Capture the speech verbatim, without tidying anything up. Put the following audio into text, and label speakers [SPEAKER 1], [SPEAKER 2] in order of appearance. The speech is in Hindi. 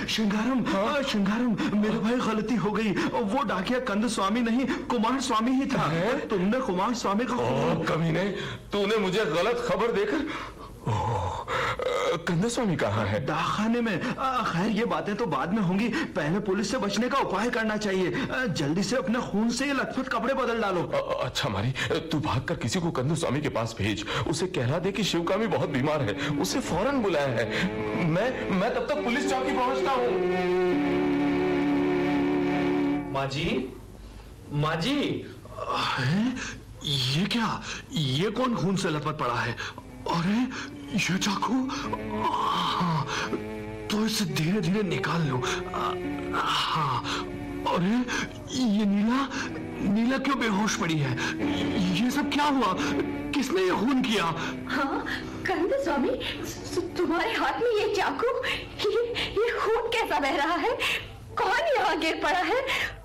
[SPEAKER 1] श्रृंगारम, हाँ? श्रृंगारम, मेरे भाई गलती हो गई। वो डाकिया कंद स्वामी नहीं, कुमार स्वामी ही था। तुमने कुमार स्वामी का
[SPEAKER 2] खून... कमीने, तूने मुझे गलत खबर देकर... कंद स्वामी कहाँ है?
[SPEAKER 1] डाकखाने में। खैर ये बातें तो बाद में होंगी, पहले पुलिस से बचने का उपाय करना चाहिए। जल्दी से अपने खून से ये लथपथ कपड़े बदल डालो।
[SPEAKER 2] अच्छा मारी, तू भागकर किसी को कंद स्वामी के पास भेज, उसे कहला दे कि शिवकामी बहुत बीमार है, उसे फौरन बुलाया है। मैं मैं तब तक पुलिस चौकी पहुंचता हूँ।
[SPEAKER 3] माँ जी, माँ जी,
[SPEAKER 1] ये क्या? ये कौन खून से लथपथ पड़ा है? अरे ये चाकू, हाँ, तो इसे धीरे धीरे निकाल लो। हाँ, अरे ये नीला, नीला क्यों बेहोश पड़ी है? ये सब क्या हुआ? किसने ये खून किया?
[SPEAKER 4] हाँ, कंद स्वामी, तुम्हारे हाथ में ये चाकू, ये, ये खून कैसा बह रहा है? कौन यहाँ गिर पड़ा है?